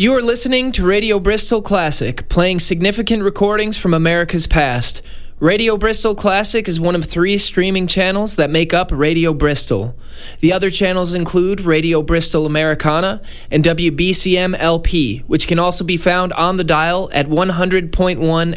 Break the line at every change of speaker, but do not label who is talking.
You are listening to Radio Bristol Classic, playing significant recordings from America's past. Radio Bristol Classic is one of 3 streaming channels that make up Radio Bristol. The other channels include Radio Bristol Americana and WBCM LP, which can also be found on the dial at 100.1